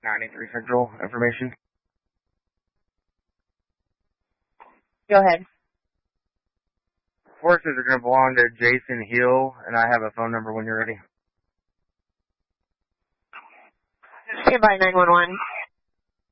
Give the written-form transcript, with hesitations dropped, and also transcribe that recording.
93 Central information. Go ahead. Horses are going to belong to Jason Hill, and I have a phone number when you're ready. Stand by 911.